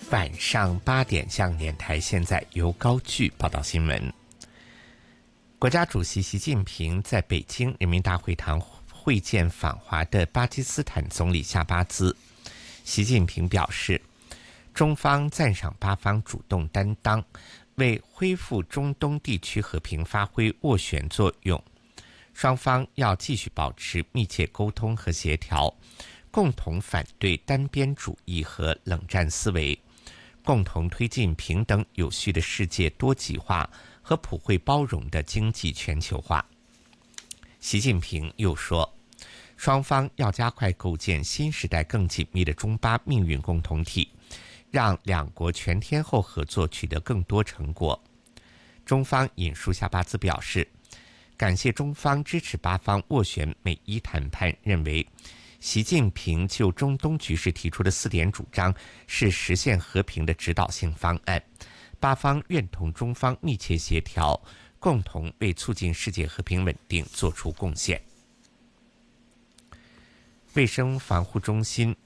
晚上8点，向年台现在由高炬报道新闻。国家主席习近平在北京人民大会堂会见访华的巴基斯坦总理夏巴兹。习近平表示，中方赞赏巴方主动担当，为恢复中东地区和平发挥斡旋作用。双方要继续保持密切沟通和协调，共同反对单边主义和冷战思维，共同推进平等有序的世界多极化和普惠包容的经济全球化。习近平又说，双方要加快构建新时代更紧密的中巴命运共同体，让两国全天候合作取得更多成果。中方引述夏巴兹表示，感谢中方支持巴方斡旋美伊谈判，认为习近平就中东局势提出的4点主张是实现和平的指导性方案，巴方愿同中方密切协调，共同为促进世界和平稳定作出贡献。卫生防护中心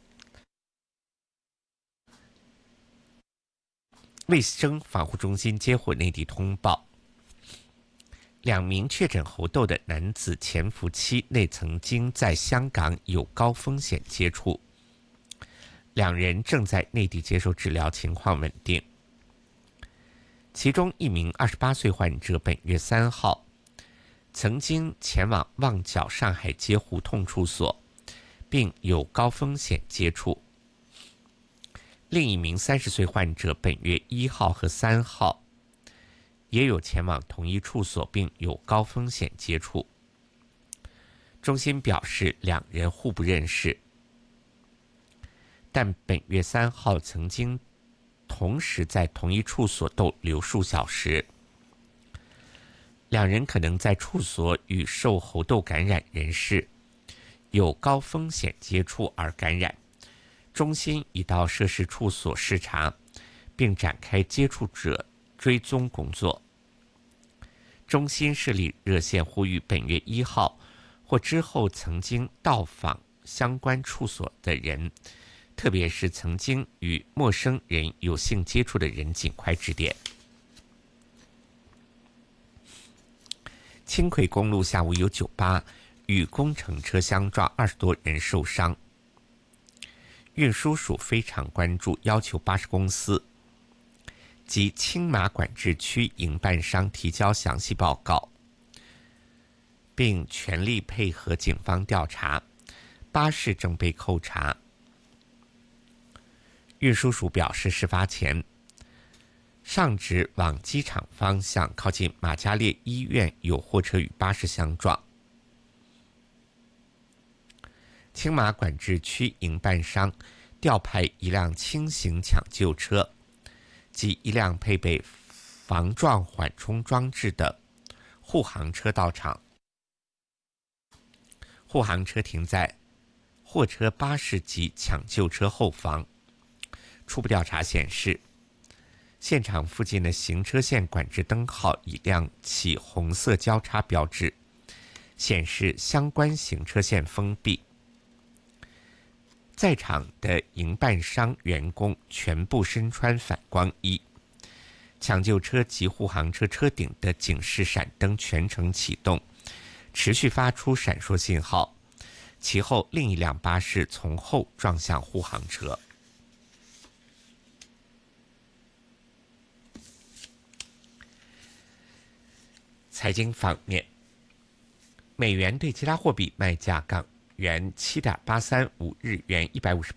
接获内地通报，2名确诊猴痘的男子潜伏期内曾经在香港有高风险接触，2人正在内地接受治疗，情况稳定。其中一名28岁患者本月3号曾经前往旺角上海街胡同处所，并有高风险接触。另一名30岁患者本月1号和3号也有前往同一处所，并有高风险接触。中心表示2人互不认识，但本月3号曾经同时在同一处所逗留数小时。2人可能在处所与受猴痘感染人士有高风险接触而感染。中心已到涉事处所视察，并展开接触者追踪工作。中心设立热线，呼吁本月1号或之后曾经到访相关处所的人，特别是曾经与陌生人有性接触的人，尽快致电。轻轨公路下午有九巴与工程车相撞，20多人受伤。运输署非常关注，要求巴士公司及青马管制区营办商提交详细报告，并全力配合警方调查。巴士正被扣查。运输署表示，事发前上址往机场方向靠近马嘉烈医院有货车与巴士相撞。青马管制区营办商调派一辆轻型抢救车及一辆配备防撞缓冲装置的护航车到场。护航车停在货车、巴士及抢救车后方。初步调查显示，现场附近的行车线管制灯号已亮起红色交叉标志，显示相关行车线封闭。在场的营办商员工全部身穿反光衣，抢救车及护航车车顶的警示闪灯全程启动，持续发出闪烁信号。其后另一辆巴士从后撞向护航车。财经方面，美元对其他货币卖价：港元7.835，日元158